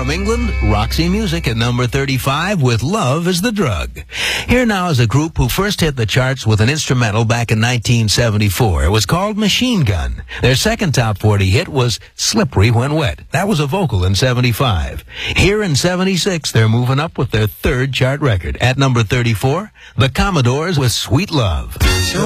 From England, Roxy Music at number 35 with Love is the Drug. Here now is a group who first hit the charts with an instrumental back in 1974. It was called Machine Gun. Their second top 40 hit was Slippery When Wet. That was a vocal in 75. Here in 76, they're moving up with their third chart record. At number 34, The Commodores with Sweet Love.